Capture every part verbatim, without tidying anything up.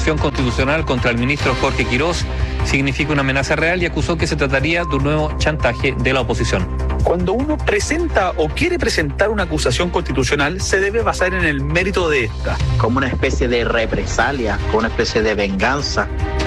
acción constitucional contra el ministro Jorge Quirós significa una amenaza real y acusó que se trataría de un nuevo chantaje de la oposición. Cuando uno presenta o quiere presentar una acusación constitucional, se debe basar en el mérito de esta. Como una especie de represalia, como una especie de venganza.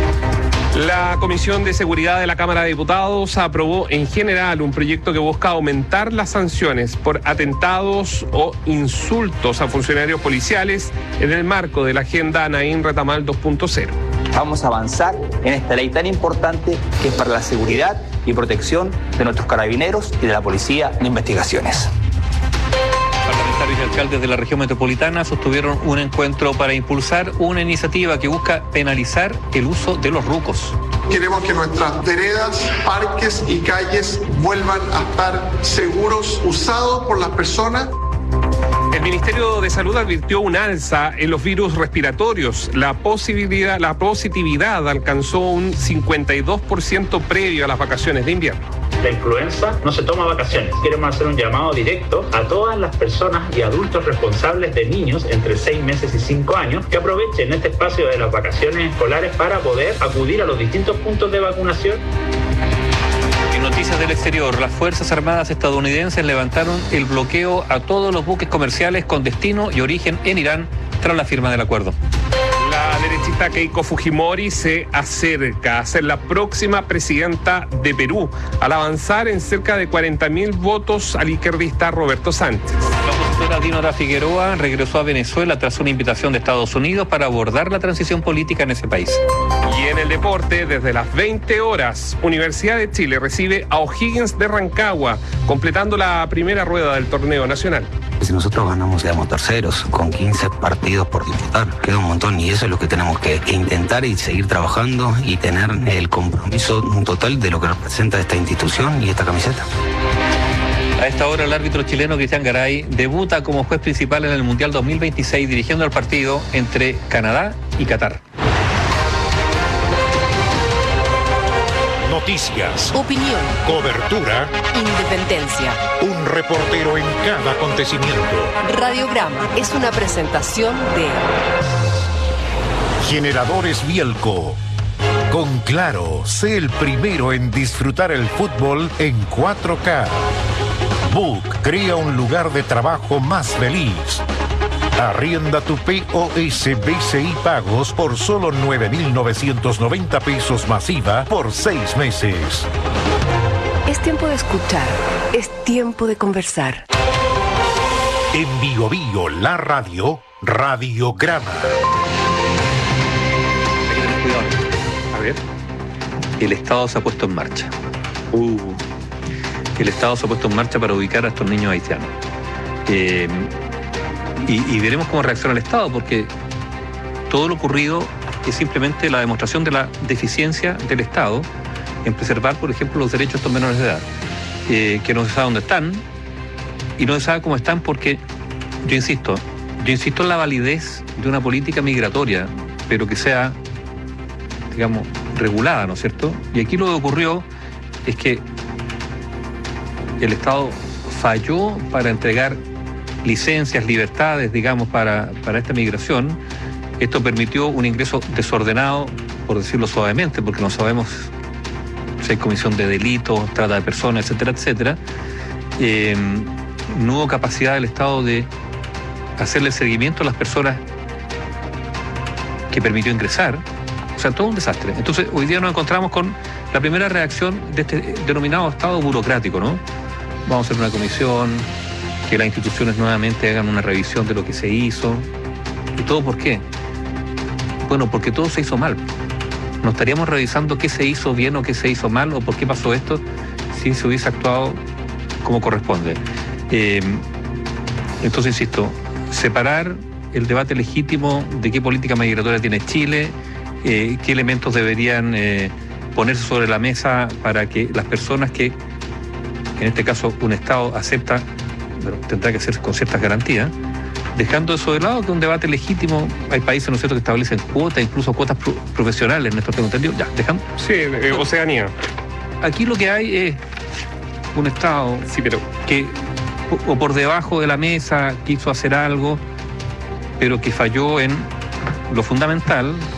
La Comisión de Seguridad de la Cámara de Diputados aprobó en general un proyecto que busca aumentar las sanciones por atentados o insultos a funcionarios policiales en el marco de la Agenda Naín Retamal dos punto cero. Vamos a avanzar en esta ley tan importante que es para la seguridad y protección de nuestros carabineros y de la Policía de Investigaciones. Parlamentarios y alcaldes de la región metropolitana sostuvieron un encuentro para impulsar una iniciativa que busca penalizar el uso de los rucos. Queremos que nuestras veredas, parques y calles vuelvan a estar seguros, usados por las personas. El Ministerio de Salud advirtió un alza en los virus respiratorios. La posibilidad, la positividad alcanzó un cincuenta y dos por ciento previo a las vacaciones de invierno. La influenza no se toma vacaciones. Queremos hacer un llamado directo a todas las personas y adultos responsables de niños entre seis meses y cinco años que aprovechen este espacio de las vacaciones escolares para poder acudir a los distintos puntos de vacunación. En noticias del exterior, las Fuerzas Armadas estadounidenses levantaron el bloqueo a todos los buques comerciales con destino y origen en Irán tras la firma del acuerdo. La derechista Keiko Fujimori se acerca a ser la próxima presidenta de Perú, al avanzar en cerca de cuarenta mil votos al izquierdista Roberto Sánchez. La opositora Dinora Figueroa regresó a Venezuela tras una invitación de Estados Unidos para abordar la transición política en ese país. Y en el deporte, desde las veinte horas, Universidad de Chile recibe a O'Higgins de Rancagua, completando la primera rueda del torneo nacional. Si nosotros ganamos, quedamos terceros, con quince partidos por disputar. Queda un montón y eso es lo que tenemos que, que intentar y seguir trabajando y tener el compromiso total de lo que representa esta institución y esta camiseta. A esta hora el árbitro chileno Cristian Garay debuta como juez principal en el Mundial dos mil veintiséis dirigiendo el partido entre Canadá y Qatar. Noticias, opinión, cobertura, independencia. Un reportero en cada acontecimiento. Radiograma es una presentación de Generadores Bielco. Con Claro, sé el primero en disfrutar el fútbol en cuatro K. Book crea un lugar de trabajo más feliz. Arrienda tu P O S B C I Pagos por solo nueve mil novecientos noventa pesos masiva por seis meses. Es tiempo de escuchar, es tiempo de conversar. En Bio Bio, la radio, Radiograma. Hay que tener cuidado. A ver. El Estado se ha puesto en marcha. Uh. El Estado se ha puesto en marcha para ubicar a estos niños haitianos. Eh, y, y veremos cómo reacciona el Estado, porque todo lo ocurrido es simplemente la demostración de la deficiencia del Estado en preservar, por ejemplo, los derechos de estos menores de edad, eh, que no se sabe dónde están y no se sabe cómo están porque, yo insisto, yo insisto en la validez de una política migratoria, pero que sea, digamos, regulada, ¿no es cierto? Y aquí lo que ocurrió es que el Estado falló para entregar licencias, libertades, digamos, para, para esta migración. Esto permitió un ingreso desordenado, por decirlo suavemente, porque no sabemos si hay comisión de delitos, trata de personas, etcétera, etcétera. Eh, no hubo capacidad del Estado de hacerle seguimiento a las personas que permitió ingresar. O sea, todo un desastre. Entonces, hoy día nos encontramos con la primera reacción de este denominado Estado burocrático, ¿no? Vamos a hacer una comisión, que las instituciones nuevamente hagan una revisión de lo que se hizo. ¿Y todo por qué? Bueno, porque todo se hizo mal. No estaríamos revisando qué se hizo bien o qué se hizo mal o por qué pasó esto si se hubiese actuado como corresponde. Eh, entonces, insisto, separar el debate legítimo de qué política migratoria tiene Chile, eh, qué elementos deberían eh, ponerse sobre la mesa para que las personas que, en este caso, un Estado acepta, bueno, tendrá que ser con ciertas garantías, dejando eso de lado, que es un debate legítimo. Hay países, ¿no es cierto?, que establecen cuotas, incluso cuotas pro- profesionales, Néstor, tengo entendido. Ya, dejamos. Sí, eh, Oceanía. Aquí lo que hay es un Estado sí, pero... que, o, o por debajo de la mesa, quiso hacer algo, pero que falló en lo fundamental,